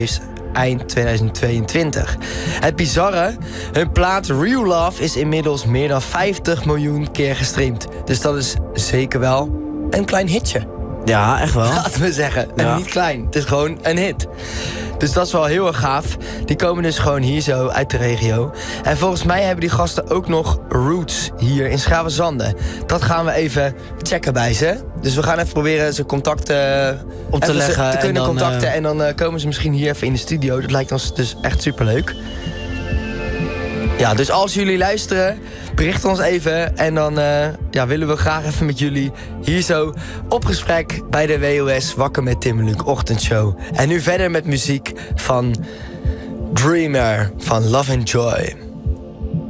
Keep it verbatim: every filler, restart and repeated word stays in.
eind tweeduizend tweeëntwintig. Het bizarre, hun plaat Real Love is inmiddels meer dan vijftig miljoen keer gestreamd. Dus dat is zeker wel een klein hitje. Ja, echt wel. Laten we zeggen. En Ja. niet klein. Het is gewoon een hit. Dus dat is wel heel erg gaaf. Die komen dus gewoon hier zo uit de regio. En volgens mij hebben die gasten ook nog roots hier in Schavenzande. Dat gaan we even checken bij ze. Dus we gaan even proberen ze contacten Op te even ze leggen te en kunnen dan, contacten. uh... En dan uh, komen ze misschien hier even in de studio. Dat lijkt ons dus echt superleuk. Ja, dus als jullie luisteren, bericht ons even. En dan uh, ja, willen we graag even met jullie hier zo op gesprek bij de W O S Wakker met Tim en Luc ochtendshow. En nu verder met muziek van Dreamer van Love and Joy.